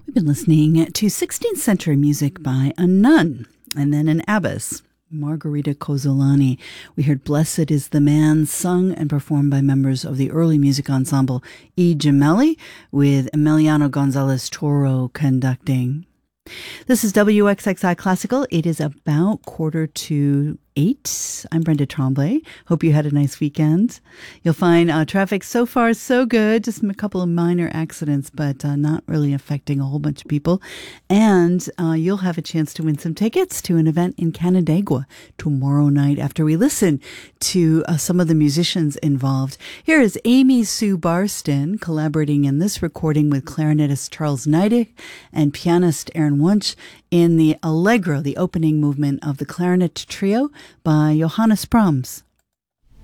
We've been listening to 16th century music by a nun and then an abbess, Margherita Cozzolani. We heard Blessed is the Man, sung and performed by members of the early music ensemble I Gemelli, with Emiliano Gonzalez Toro conducting. This is WXXI Classical. It is about 7:45. I'm Brenda Tremblay. Hope you had a nice weekend. You'll find traffic so far so good. Just a couple of minor accidents, but not really affecting a whole bunch of people. And you'll have a chance to win some tickets to an event in Canandaigua tomorrow night after we listen to some of the musicians involved. Here is Amy Sue Barston collaborating in this recording with clarinetist Charles Neidig and pianist Aaron Wunsch in the Allegro, the opening movement of the clarinet trio by Johannes Brahms.